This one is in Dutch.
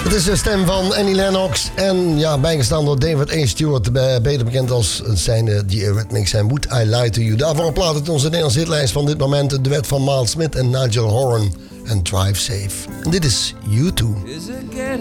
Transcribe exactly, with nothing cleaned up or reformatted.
Het is de stem van Annie Lennox en ja, bijgestaan door David A. Stewart, beter bekend als zijn The Eurythmics en Would I Lie to You. Daarvoor een plaat uit onze Nederlandse hitlijst van dit moment, het duet van Miles Smith en Nigel Horan en Drive Safe. En dit is U twee.